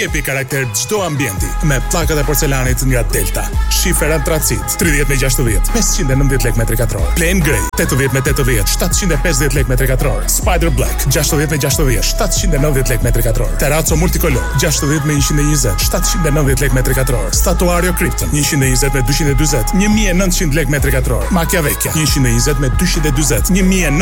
Jepi karakter çdo ambienti me pllakat e porcelanit nga Delta. Shifer antracit 30 me 60, 590 lekë metri katror. Plain Grey 80 me 80, 750 lekë metri katror. Spider Black 60 me 60, 790 lekë metri katror. Terrazzo Multicolor 60 me 120, 790 lekë metri katror. Statuario Krypton 120 me 240, 1900 lekë metri katror. Macchia Vecchia 120 me 240, 1900